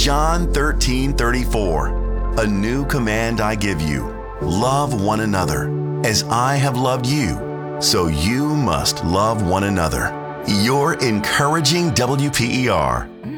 John 13:34. A new command I give you. Love one another. As I have loved you, so you must love one another. Your encouraging WPER.